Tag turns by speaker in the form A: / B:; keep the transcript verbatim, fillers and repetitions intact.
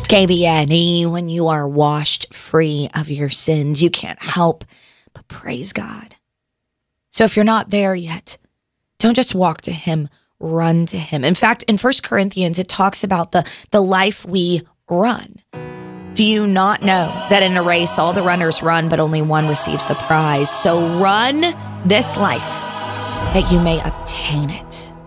A: K B N E, when you are washed free of your sins, you can't help but praise God. So if you're not there yet, don't just walk to him, run to him. In fact, in First Corinthians, it talks about the, the life we run. Do you not know that in a race, all the runners run, but only one receives the prize? So run this life that you may obtain it.